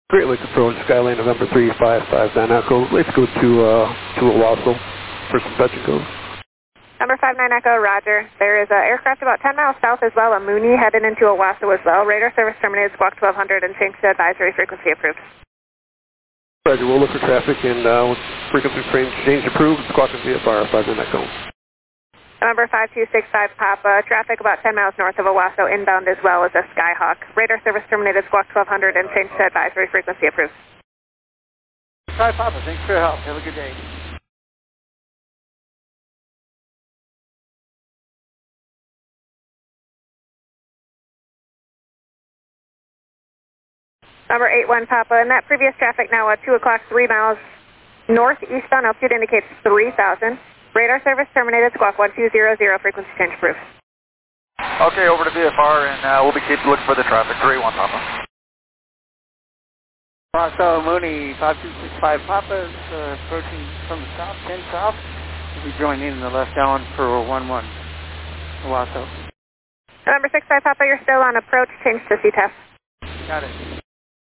Great Lakes Approach, Skyline November 3559 Echo. Let's go to Owasso for some touch and goes. Number 59 Echo, roger. There is an aircraft about 10 miles south as well, a Mooney headed into Owasso as well. Radar service terminated, squawk 1200 and change to advisory, frequency approved. Roger, we'll look for traffic and frequency change approved, squawking VFR 59 Echo. Number 5265 Papa, traffic about 10 miles north of Owasso, inbound as well as a Skyhawk. Radar service terminated, squawk 1200 and change to advisory, frequency approved. Sky Papa, thanks for your help. Have a good day. Number 81 Papa, and that previous traffic now at 2 o'clock, 3 miles northeastbound, altitude indicates 3000. Radar service terminated, squawk 1200, frequency change approved. Okay, over to VFR, and we'll be keeping looking for the traffic. 381 Papa. Owasso Mooney 5265 Papa is approaching from the south, 10 south. We'll be joining in the left down for 11 Owasso. Number 65 Papa, you're still on approach, change to CTEF. Got it.